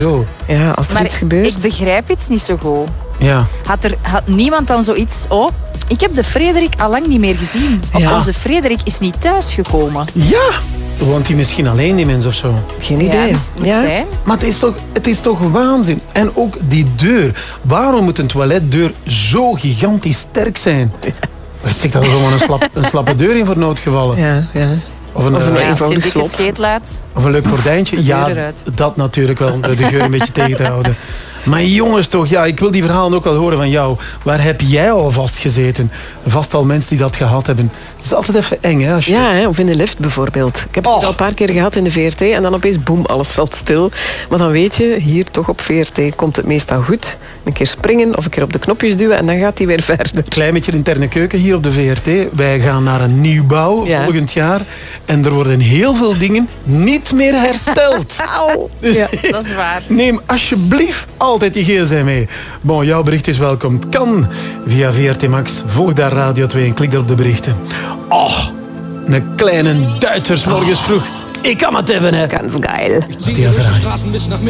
Zo. Ja, als er Maar iets gebeurt. ik begrijp iets niet zo goed. Ja. Had niemand dan zoiets... Oh, ik heb de Frederik al lang niet meer gezien. Of Ja. onze Frederik is niet thuisgekomen. Ja! Woont hij misschien alleen, die mens, of zo? Geen idee. Ja, moet zijn. Maar het is toch waanzin. En ook die deur. Waarom moet een toiletdeur zo gigantisch sterk zijn? Ik zeg dat er gewoon een slappe deur in voor noodgevallen. Ja, ja. Of een, Of een Ja, eenvoudig als je dikke slot. scheet laat. of een leuk gordijntje. Ja, eruit. dat natuurlijk wel, om de geur een beetje tegen te houden. Maar jongens toch, ja, ik wil die verhalen ook wel horen van jou. Waar heb jij al vastgezeten? Vast al mensen die dat gehad hebben. Het is altijd even eng, hè? Als je... Ja, hè, of in de lift bijvoorbeeld. Ik heb het al een paar keer gehad in de VRT en dan opeens boem, alles valt stil. Maar dan weet je, hier toch op VRT komt het meestal goed. Een keer springen of een keer op de knopjes duwen en dan gaat hij weer verder. Klein beetje interne keuken hier op de VRT. Wij gaan naar een nieuwbouw volgend jaar. En er worden heel veel dingen niet meer hersteld. Dus Ja. Dat is waar. neem alsjeblieft altijd je gsm mee. Bon, jouw bericht is welkom. Het kan via VRT Max. Volg daar Radio 2 en klik daar op de berichten. Oh, een kleine Duitsers morgens vroeg. Ik kan het hebben, hè. Ganz geil. Matthias Rai.